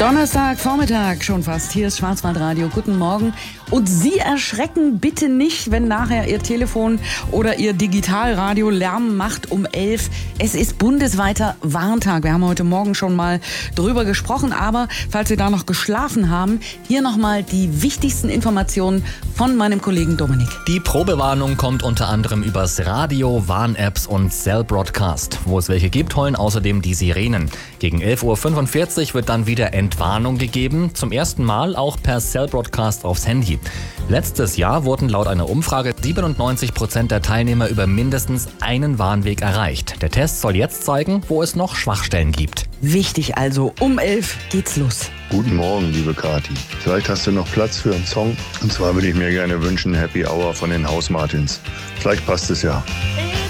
Donnerstagvormittag schon fast. Hier ist Schwarzwaldradio. Guten Morgen. Und Sie erschrecken bitte nicht, wenn nachher Ihr Telefon oder Ihr Digitalradio Lärm macht um 11. Es ist bundesweiter Warntag. Wir haben heute Morgen schon mal drüber gesprochen. Aber falls Sie da noch geschlafen haben, hier nochmal die wichtigsten Informationen von meinem Kollegen Dominik. Die Probewarnung kommt unter anderem übers Radio, Warn-Apps und Cell Broadcast. Wo es welche gibt, heulen außerdem die Sirenen. Gegen 11.45 Uhr wird dann wieder Entwarnung gegeben. Zum ersten Mal auch per Cell Broadcast aufs Handy. Letztes Jahr wurden laut einer Umfrage 97% der Teilnehmer über mindestens einen Warnweg erreicht. Der Test soll jetzt zeigen, wo es noch Schwachstellen gibt. Wichtig also, um 11 geht's los. Guten Morgen, liebe Kathi. Vielleicht hast du noch Platz für einen Song. Und zwar würde ich mir gerne wünschen Happy Hour von den Hausmartins. Vielleicht passt es ja.